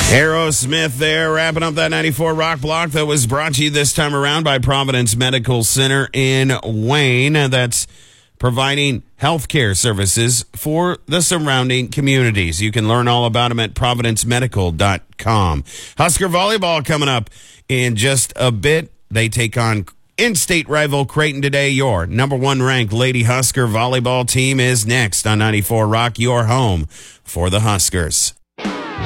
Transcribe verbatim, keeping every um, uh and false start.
Aerosmith there, wrapping up that ninety-four Rock Block that was brought to you this time around by Providence Medical Center in Wayne. That's providing healthcare services for the surrounding communities. You can learn all about them at providence medical dot com. Husker volleyball coming up in just a bit. They take on in-state rival Creighton today. Your number one ranked Lady Husker volleyball team is next on ninety-four Rock, your home for the Huskers.